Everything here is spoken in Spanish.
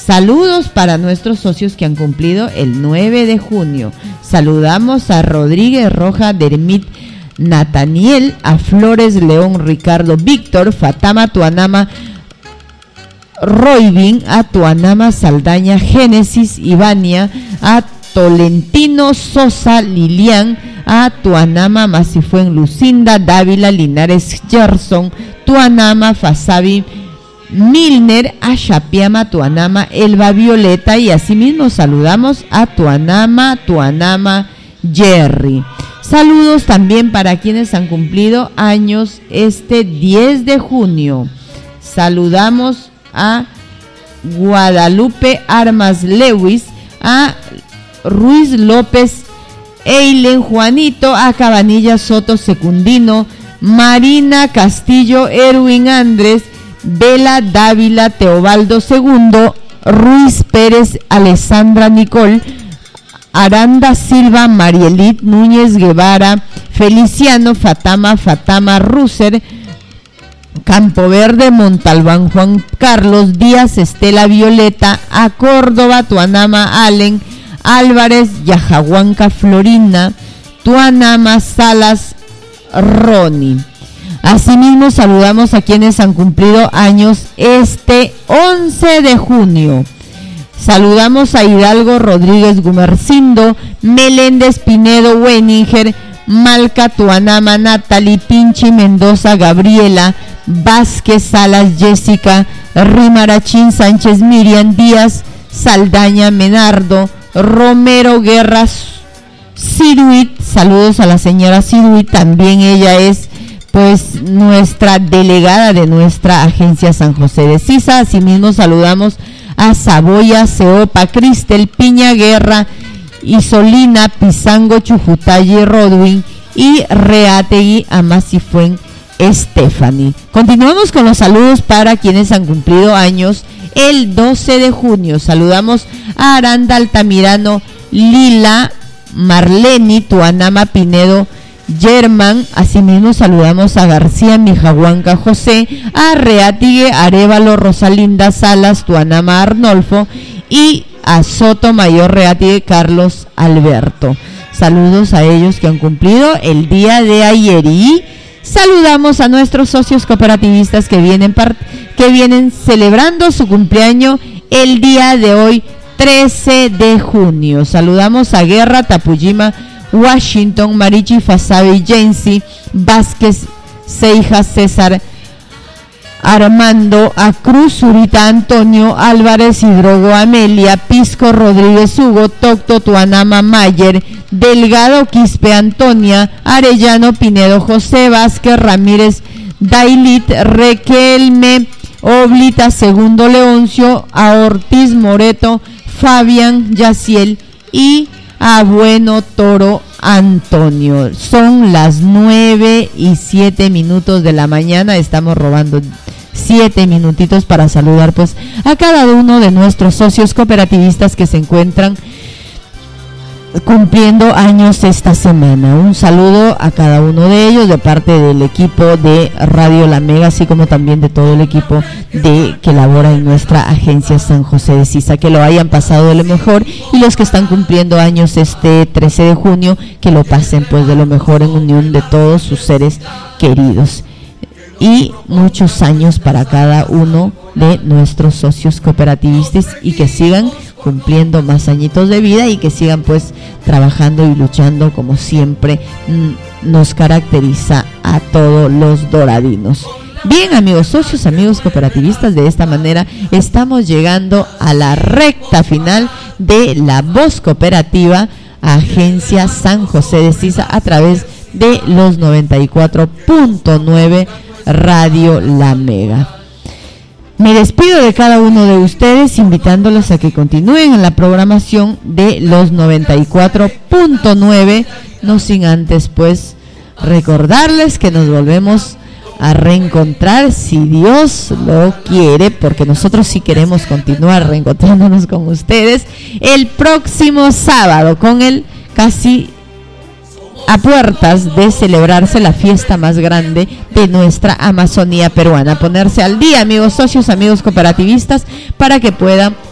Saludos para nuestros socios que han cumplido el 9 de junio. Saludamos a Rodríguez Roja, Dermit, Nataniel, a Flores León, Ricardo, Víctor, Fatama, Tuanama, Roybin, a Tuanama, Saldaña, Génesis, Ivania, a Tolentino, Sosa, Lilian, a Tuanama, Masifuen, Lucinda, Dávila, Linares, Gerson, Tuanama, Fasabi, Milner, a Chapiama, Tuanama, Elba, Violeta, y asimismo saludamos a Tuanama, Jerry. Saludos también para quienes han cumplido años este 10 de junio. Saludamos a Guadalupe Armas Lewis, a Ruiz López, Eilen Juanito, a Cabanilla Soto Secundino, Marina Castillo, Erwin Andrés, Vela Dávila, Teobaldo II, Ruiz Pérez, Alessandra Nicole, Aranda Silva, Marielit Núñez Guevara, Feliciano, Fatama Russer, Campo Verde, Montalbán, Juan Carlos, Díaz, Estela Violeta, a Córdoba, Tuanama, Allen, Álvarez, Yajahuanca, Florina, Tuanama, Salas, Ronnie. Asimismo saludamos a quienes han cumplido años este 11 de junio. Saludamos a Hidalgo Rodríguez Gumercindo, Meléndez Pinedo Weninger, Malca Tuanama, Natalie Pinchi Mendoza, Gabriela Vázquez Salas, Jessica Rimarachín Sánchez, Miriam Díaz, Saldaña, Menardo Romero Guerras, Ciruit. Saludos a la señora Ciruit, también ella es pues nuestra delegada de nuestra agencia San José de Sisa. Asimismo saludamos a Saboya, Ceopa, Cristel, Piña Guerra, Isolina, Pizango, Chujutayi, Rodwin y Reategui, Amasifuen, Stephanie. Continuamos con los saludos para quienes han cumplido años el 12 de junio. Saludamos a Aranda Altamirano, Lila, Marleni, Tuanama, Pinedo, Germán. Asimismo saludamos a García Mijahuanca José, a Reatigue, Arévalo, Rosalinda Salas, Tuanama, Arnolfo, y a Soto Mayor Reatigue, Carlos Alberto. Saludos a ellos que han cumplido el día de ayer, y saludamos a nuestros socios cooperativistas que vienen celebrando su cumpleaños el día de hoy, 13 de junio. Saludamos a Guerra, Tapujima, Washington, Marichi, Fasabi, Jensi, Vázquez, Seija, César, Armando, a Cruz, Zurita, Antonio, Álvarez, Hidrogo, Amelia, Pisco, Rodríguez, Hugo, Tocto, Tuanama, Mayer, Delgado, Quispe, Antonia, Arellano, Pinedo, José, Vázquez, Ramírez, Dailit, Requelme, Oblita, Segundo, Leoncio, a Ortiz, Moreto, Fabián, Yaciel y a Bueno Toro Antonio. Son las 9:07 de la mañana. Estamos robando 7 minutitos para saludar pues a cada uno de nuestros socios cooperativistas que se encuentran cumpliendo años esta semana. Un saludo a cada uno de ellos de parte del equipo de Radio La Mega, así como también de todo el equipo que labora en nuestra agencia San José de Sisa. Que lo hayan pasado de lo mejor, y los que están cumpliendo años este 13 de junio, que lo pasen pues de lo mejor en unión de todos sus seres queridos. Y muchos años para cada uno de nuestros socios cooperativistas, y que sigan cumpliendo más añitos de vida, y que sigan pues trabajando y luchando como siempre nos caracteriza a todos los doradinos. Bien, amigos socios, amigos cooperativistas, de esta manera estamos llegando a la recta final de La Voz Cooperativa, agencia San José de Sisa, a través de los 94.9 Radio La Mega. Me despido de cada uno de ustedes, invitándolos a que continúen en la programación de los 94.9, no sin antes pues recordarles que nos volvemos a reencontrar, si Dios lo quiere, porque nosotros sí queremos continuar reencontrándonos con ustedes el próximo sábado, con el casi a puertas de celebrarse la fiesta más grande de nuestra Amazonía peruana. Ponerse al día, amigos socios, amigos cooperativistas, para que puedan